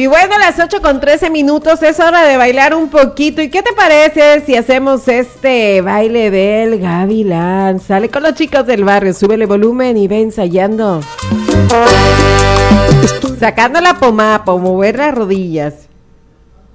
Y bueno, a las 8:13 es hora de bailar un poquito. ¿Y qué te parece si hacemos este baile del gavilán? Sale con los chicos del barrio, súbele volumen y ve ensayando. Sacando la pomada para mover las rodillas.